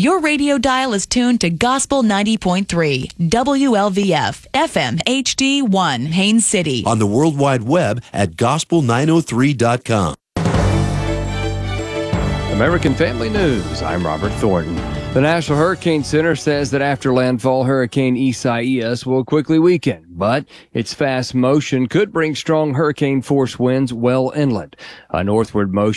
Your radio dial is tuned to Gospel 90.3, WLVF, FM HD1, Haines City. On the World Wide Web at gospel903.com. American Family News, I'm Robert Thornton. The National Hurricane Center says that after landfall, Hurricane Isaias will quickly weaken, but its fast motion could bring strong hurricane force winds well inland. A northward motion